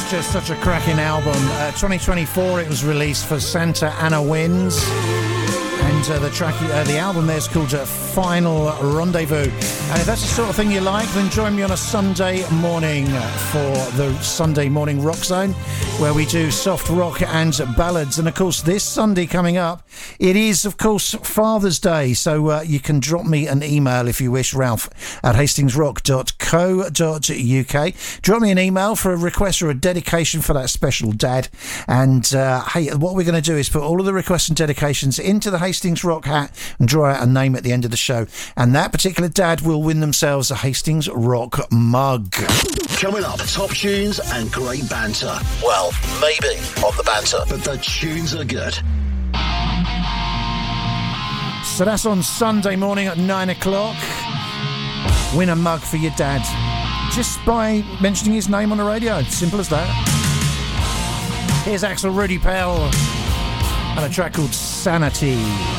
Just such a cracking album. 2024 it was released for Santa Ana Winds, and the album there is called Final Rendezvous. And if that's the sort of thing you like, then join me on a Sunday morning for the Sunday Morning Rock Zone, where we do soft rock and ballads. And of course, this Sunday coming up, it is of course Father's Day, so you can drop me an email if you wish, ralph@hastingsrock.co.uk. Drop me an email for a request or a dedication for that special dad. And hey, what we're going to do is put all of the requests and dedications into the Hastings Rock hat and draw out a name at the end of the show, and that particular dad will win themselves a Hastings Rock mug. Coming up, top tunes and great banter. Well, maybe on the banter, but the tunes are good. So that's on Sunday morning at 9 o'clock. Win a mug for your dad just by mentioning his name on the radio. Simple as that. Here's Axel Rudy Pell and a track called Sanity.